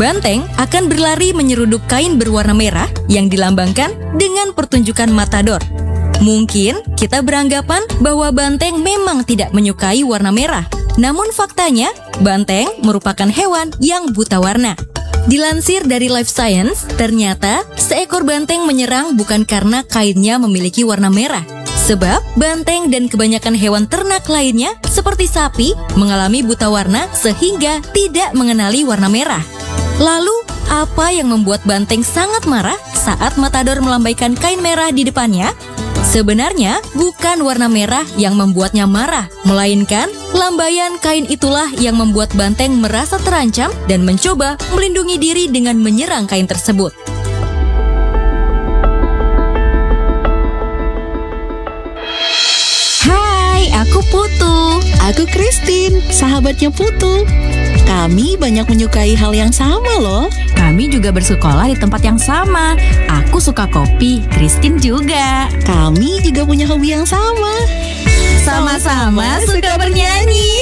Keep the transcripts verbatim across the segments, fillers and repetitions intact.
Banteng akan berlari menyeruduk kain berwarna merah yang dilambangkan dengan pertunjukan matador. Mungkin kita beranggapan bahwa banteng memang tidak menyukai warna merah. Namun faktanya, banteng merupakan hewan yang buta warna. Dilansir dari Life Science, ternyata seekor banteng menyerang bukan karena kainnya memiliki warna merah. Sebab banteng dan kebanyakan hewan ternak lainnya seperti sapi mengalami buta warna sehingga tidak mengenali warna merah. Lalu, apa yang membuat banteng sangat marah saat matador melambaikan kain merah di depannya? Sebenarnya, bukan warna merah yang membuatnya marah, melainkan lambaian kain itulah yang membuat banteng merasa terancam dan mencoba melindungi diri dengan menyerang kain tersebut. Hai, aku Putu. Aku Christine, sahabatnya Putu. Kami banyak menyukai hal yang sama loh. Kami juga bersekolah di tempat yang sama. Aku suka kopi, Christine juga. Kami juga punya hobi yang sama. Sama-sama suka bernyanyi.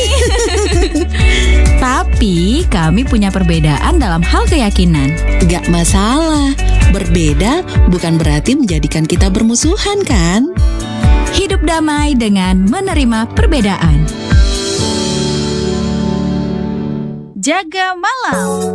Tapi kami punya perbedaan dalam hal keyakinan. Gak masalah, berbeda bukan berarti menjadikan kita bermusuhan kan? Hidup damai dengan menerima perbedaan. Jaga malam.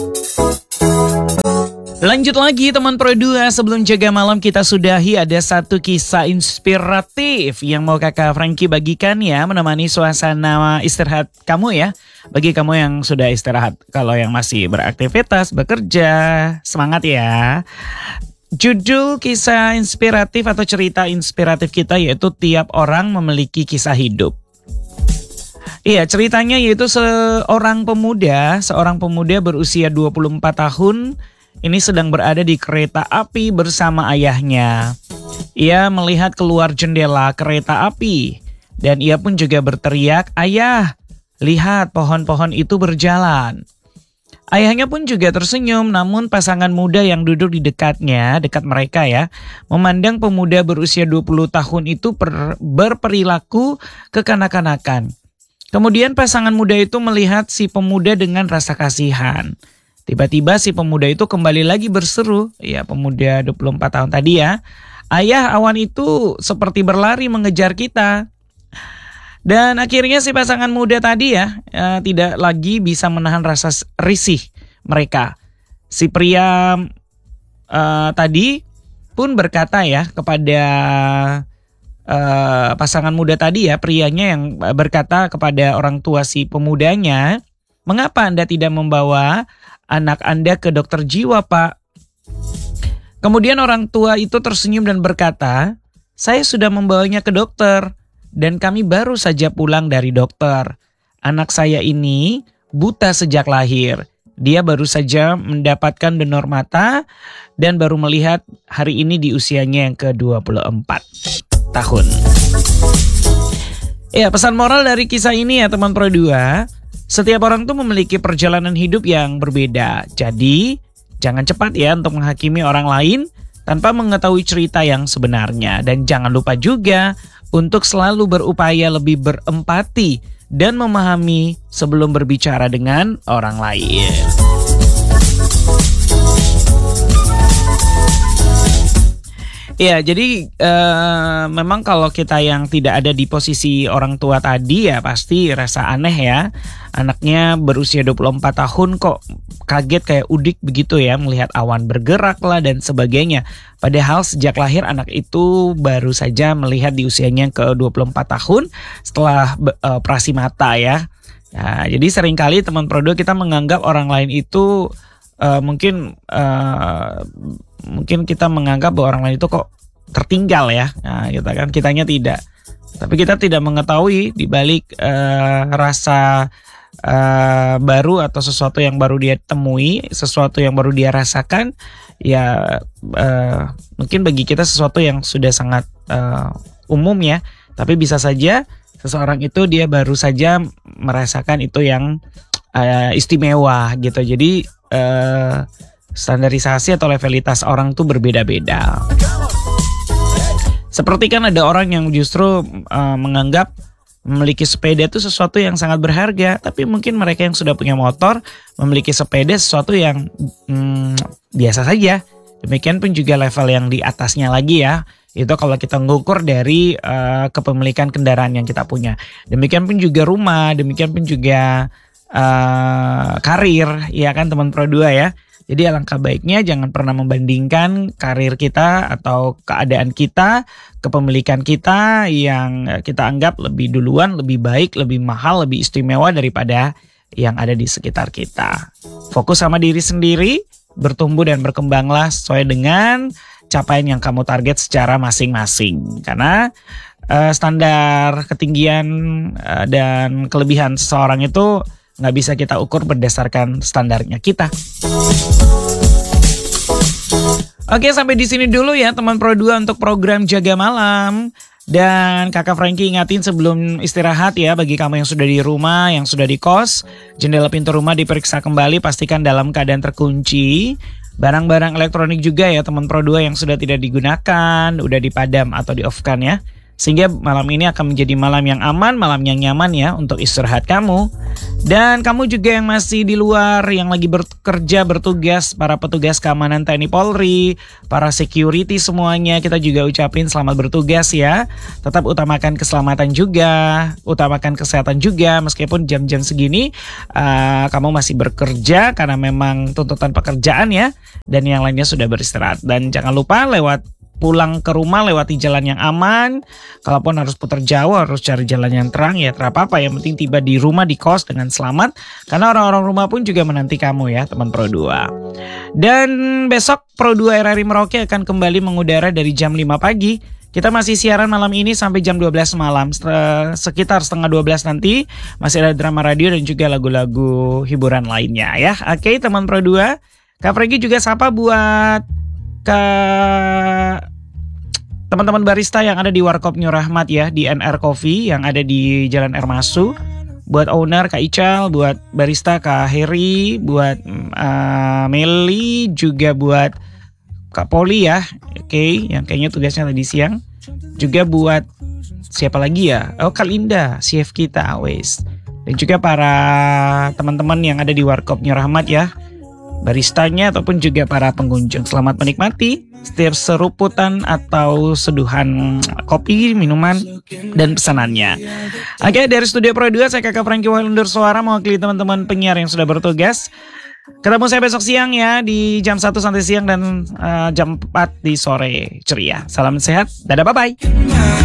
Lanjut lagi teman Pro dua, sebelum jaga malam kita sudahi ada satu kisah inspiratif yang mau kakak Frankie bagikan ya, menemani suasana istirahat kamu ya. Bagi kamu yang sudah istirahat, kalau yang masih beraktivitas, bekerja, semangat ya. Judul kisah inspiratif atau cerita inspiratif kita yaitu tiap orang memiliki kisah hidup. Iya, ceritanya yaitu seorang pemuda, seorang pemuda berusia dua puluh empat tahun ini sedang berada di kereta api bersama ayahnya. Ia melihat keluar jendela kereta api dan ia pun juga berteriak, "Ayah, lihat pohon-pohon itu berjalan." Ayahnya pun juga tersenyum, namun pasangan muda yang duduk di dekatnya, dekat mereka ya, memandang pemuda berusia dua puluh tahun itu per, berperilaku kekanak-kanakan. Kemudian pasangan muda itu melihat si pemuda dengan rasa kasihan. Tiba-tiba si pemuda itu kembali lagi berseru, ya pemuda dua puluh empat tahun tadi ya, "Ayah, awan itu seperti berlari mengejar kita." Dan akhirnya si pasangan muda tadi ya, ya tidak lagi bisa menahan rasa risih mereka. Si pria uh, tadi pun berkata ya kepada Uh, pasangan muda tadi ya, prianya yang berkata kepada orang tua si pemudanya, "Mengapa Anda tidak membawa anak Anda ke dokter jiwa, Pak?" Kemudian orang tua itu tersenyum dan berkata, "Saya sudah membawanya ke dokter dan kami baru saja pulang dari dokter. Anak saya ini buta sejak lahir. Dia baru saja mendapatkan donor mata dan baru melihat hari ini di usianya yang ke dua puluh empat tahun." Ya, pesan moral dari kisah ini ya teman Pro dua, setiap orang tuh memiliki perjalanan hidup yang berbeda. Jadi, jangan cepat ya untuk menghakimi orang lain tanpa mengetahui cerita yang sebenarnya. Dan jangan lupa juga untuk selalu berupaya lebih berempati dan memahami sebelum berbicara dengan orang lain. Ya, jadi uh, memang kalau kita yang tidak ada di posisi orang tua tadi ya pasti rasa aneh ya. Anaknya berusia dua puluh empat tahun kok kaget kayak udik begitu ya, melihat awan bergerak lah dan sebagainya. Padahal sejak lahir anak itu baru saja melihat di usianya ke dua puluh empat tahun setelah uh, operasi mata ya. Nah, jadi seringkali teman Pro dua kita menganggap orang lain itu uh, mungkin uh, mungkin kita menganggap bahwa orang lain itu kok tertinggal ya, nah, kita kan kitanya tidak. Tapi kita tidak mengetahui di balik uh, rasa uh, baru atau sesuatu yang baru dia temui, sesuatu yang baru dia rasakan, ya uh, mungkin bagi kita sesuatu yang sudah sangat uh, umum ya. Tapi bisa saja seseorang itu dia baru saja merasakan itu yang uh, istimewa gitu. Jadi uh, standarisasi atau levelitas orang tuh berbeda-beda. Seperti kan ada orang yang justru uh, menganggap memiliki sepeda itu sesuatu yang sangat berharga. Tapi mungkin mereka yang sudah punya motor memiliki sepeda sesuatu yang hmm, biasa saja. Demikian pun juga level yang di atasnya lagi ya. Itu kalau kita ngukur dari uh, kepemilikan kendaraan yang kita punya. Demikian pun juga rumah, demikian pun juga uh, karir, ya kan teman Pro dua ya. Jadi alangkah baiknya jangan pernah membandingkan karir kita atau keadaan kita, kepemilikan kita yang kita anggap lebih duluan, lebih baik, lebih mahal, lebih istimewa daripada yang ada di sekitar kita. Fokus sama diri sendiri, bertumbuh dan berkembanglah sesuai dengan capaian yang kamu target secara masing-masing. Karena uh, standar ketinggian uh, dan kelebihan seseorang itu nggak bisa kita ukur berdasarkan standarnya kita. Oke, sampai di sini dulu ya teman Pro dua untuk program Jaga Malam. Dan kakak Frankie ingatin sebelum istirahat ya, bagi kamu yang sudah di rumah, yang sudah di kos, jendela pintu rumah diperiksa kembali, pastikan dalam keadaan terkunci. Barang-barang elektronik juga ya teman Pro dua yang sudah tidak digunakan, udah dipadam atau di off kan ya. Sehingga malam ini akan menjadi malam yang aman, malam yang nyaman ya untuk istirahat kamu. Dan kamu juga yang masih di luar, yang lagi bekerja, bertugas, para petugas keamanan T N I Polri, para security semuanya, kita juga ucapin selamat bertugas ya. Tetap utamakan keselamatan juga, utamakan kesehatan juga, meskipun jam-jam segini uh, kamu masih bekerja karena memang tuntutan pekerjaan ya. Dan yang lainnya sudah beristirahat. Dan jangan lupa lewat pulang ke rumah lewati jalan yang aman. Kalaupun harus putar jauh, harus cari jalan yang terang ya terapa-apa. Yang penting tiba di rumah, di kos dengan selamat. Karena orang-orang rumah pun juga menanti kamu ya teman Pro dua. Dan besok Pro dua R R I Merauke akan kembali mengudara dari jam lima pagi. Kita masih siaran malam ini sampai jam dua belas malam. Sekitar setengah dua belas nanti masih ada drama radio dan juga lagu-lagu hiburan lainnya ya. Oke teman Pro dua. Kak Frankie juga sapa buat ke teman-teman barista yang ada di Warkop New Rahmat ya, di N R Coffee yang ada di Jalan Ermasu. Buat owner Kak Ical, buat barista Kak Heri, buat uh, Meli, juga buat Kak Poli ya. Oke, okay, yang kayaknya tugasnya tadi siang. Juga buat siapa lagi ya? Oh, Kak Linda, chef kita always. Dan juga para teman-teman yang ada di Warkop New Rahmat ya, baristanya ataupun juga para pengunjung. Selamat menikmati setiap seruputan atau seduhan kopi, minuman, dan pesanannya. Oke, dari Studio Pro dua, saya kakak Frankie Wahyundur Suara mewakili teman-teman penyiar yang sudah bertugas. Ketemu saya besok siang ya di jam satu sampai siang dan uh, jam empat di sore ceria. Salam sehat, dadah, bye-bye.